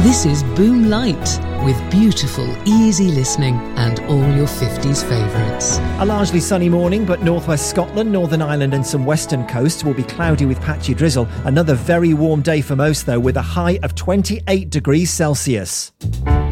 This is Boom Light, with beautiful, easy listening and all your 50s favourites. A largely sunny morning, but northwest Scotland, Northern Ireland and some western coasts will be cloudy with patchy drizzle. Another very warm day for most, though, with a high of 28 degrees Celsius.